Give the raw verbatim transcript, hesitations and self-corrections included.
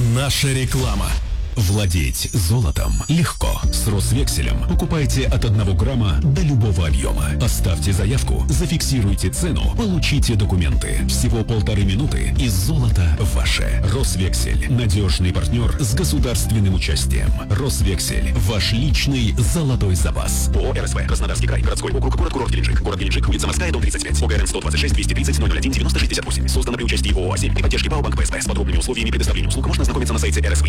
Наша реклама. Владеть золотом легко. С Росвекселем покупайте от одного грамма до любого объема. Оставьте заявку, зафиксируйте цену, получите документы. Всего полторы минуты и золото ваше. Росвексель. Надежный партнер с государственным участием. Росвексель. Ваш личный золотой запас. ООО РСВ. Краснодарский край. Городской округ. Город-курорт Геленджик. Город Геленджик. Улица Морская, дом тридцать пять. ОГРН сто двадцать шесть двести тридцать ноль ноль один девяносто шестьдесят восемь. Создано при участии ООО «Азим» при поддержке ПАО Банк ПСБ. С подробными условиями предоставления услуг можно ознакомиться на сайте эр эс вэ